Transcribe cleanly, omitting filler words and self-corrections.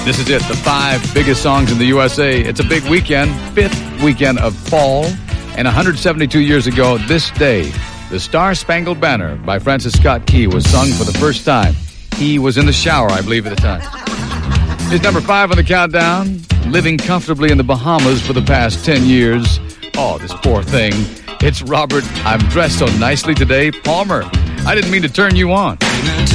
This is it, the 5 biggest songs in the USA. It's a big weekend, 5th weekend of fall. And 172 years ago, this day, the Star-Spangled Banner by Francis Scott Key was sung for the first time. He was in the shower, I believe, at the time. Here's number 5 on the countdown. Living comfortably in the Bahamas for the past 10 years. Oh, this poor thing. It's Robert, I'm dressed so nicely today, Palmer. I didn't mean to turn you on.